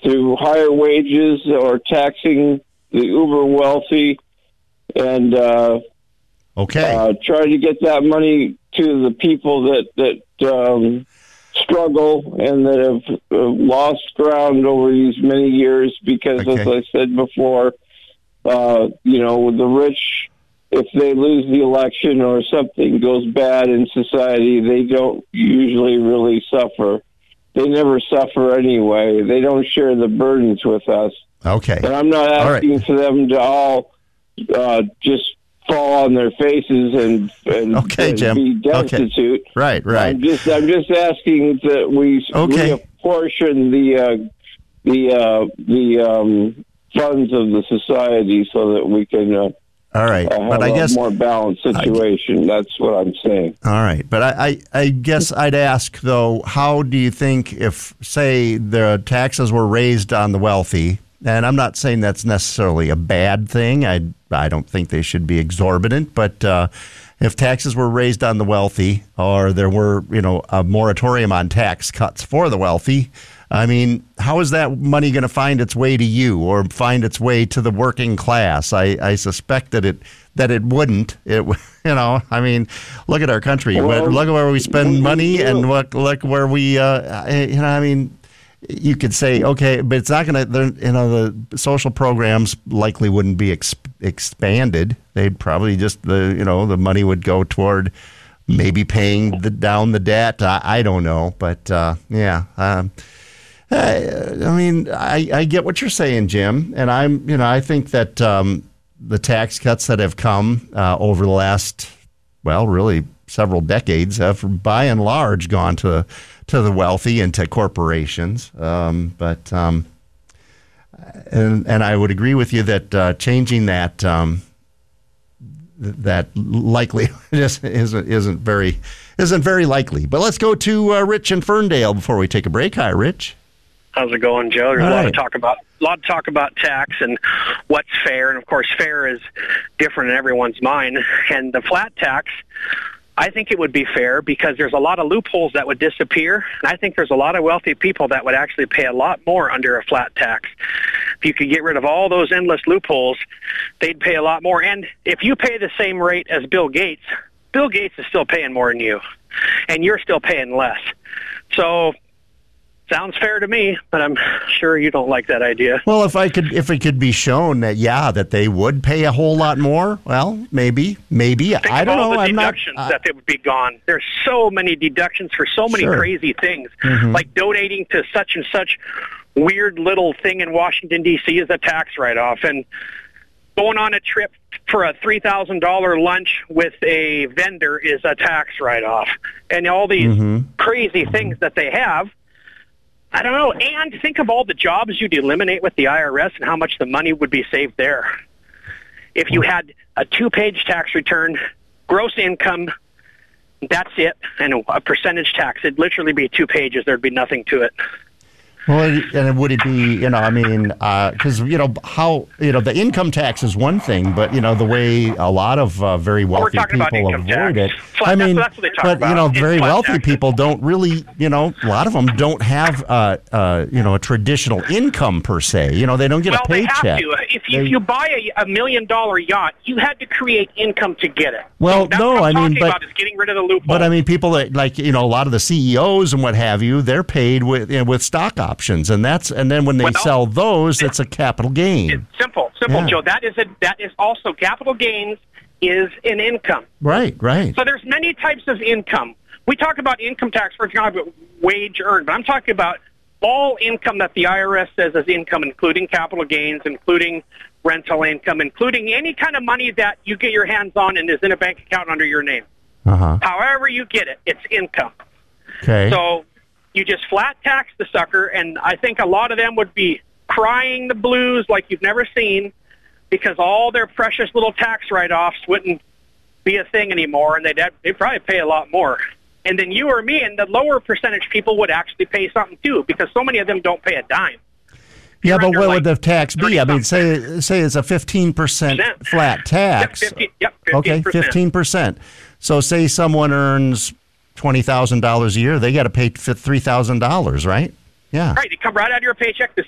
through higher wages or taxing the uber wealthy, and try to get that money to the people that struggle and that have lost ground over these many years. Because, as I said before, the rich, if they lose the election or something goes bad in society, they don't usually really suffer. They never suffer anyway. They don't share the burdens with us. Okay. And I'm not asking for them to all just fall on their faces and Jim. be destitute. Okay. Right. I'm just asking that we reapportion the funds of the society so that we can all right, have but I guess more balanced situation. That's what I'm saying. All right, but I guess I'd ask, though, how do you think if, say, the taxes were raised on the wealthy, and I'm not saying that's necessarily a bad thing. I don't think they should be exorbitant, but if taxes were raised on the wealthy, or there were, a moratorium on tax cuts for the wealthy, I mean, how is that money going to find its way to you or find its way to the working class? I suspect that it wouldn't. I mean, look at our country. Look at where we spend money, and look where we. I mean, you could say, okay, but it's not going to. The social programs likely wouldn't be expanded. They'd probably just the money would go toward maybe paying down the debt. I don't know, but I mean, I get what you're saying, Jim, and I think that the tax cuts that have come over the last, really several decades have, by and large, gone to the wealthy and to corporations. But I would agree with you that changing that likely just isn't very likely. But let's go to Rich in Ferndale before we take a break. Hi, Rich. How's it going, Joe? There's a lot of talk about tax and what's fair, and of course, fair is different in everyone's mind. And the flat tax, I think it would be fair because there's a lot of loopholes that would disappear, and I think there's a lot of wealthy people that would actually pay a lot more under a flat tax. If you could get rid of all those endless loopholes, they'd pay a lot more. And if you pay the same rate as Bill Gates is still paying more than you, and you're still paying less. So. Sounds fair to me, but I'm sure you don't like that idea. Well, if it could be shown that they would pay a whole lot more, well, maybe. I don't know. The deductions that they would be gone. There's so many deductions for so many crazy things, like donating to such and such weird little thing in Washington D.C. is a tax write-off, and going on a trip for a $3,000 lunch with a vendor is a tax write-off, and all these crazy things that they have. I don't know. And think of all the jobs you'd eliminate with the IRS and how much the money would be saved there. If you had a 2-page tax return, gross income, that's it, and a percentage tax, it'd literally be 2 pages. There'd be nothing to it. Well, and would it be, because, the income tax is one thing, but, the way a lot of very wealthy people avoid it. That's what they talk about. Very wealthy people don't really, a lot of them don't have, a traditional income per se. They don't get a paycheck. They have to. If you buy a $1 million yacht, you had to create income to get it. Well, that's what I'm talking about is getting rid of the loophole. But people that a lot of the CEOs and what have you, they're paid with stock options, and then when they sell those, it's a capital gain. It's simple, Joe. That is also capital gains is an income. Right. So there's many types of income. We talk about income tax, for example, wage earned, but I'm talking about all income that the IRS says is income, including capital gains, including rental income, including any kind of money that you get your hands on and is in a bank account under your name. However you get it, it's income. Okay. So you just flat tax the sucker, and I think a lot of them would be crying the blues like you've never seen because all their precious little tax write-offs wouldn't be a thing anymore, and they'd probably pay a lot more. And then you or me and the lower percentage people would actually pay something too because so many of them don't pay a dime. Yeah, but what would the tax be? I mean, say it's a 15% flat tax. Yep, 15%. Okay, 15%. So say someone earns $20,000 a year, they got to pay $3,000, right? Yeah. Right, it come right out of your paycheck the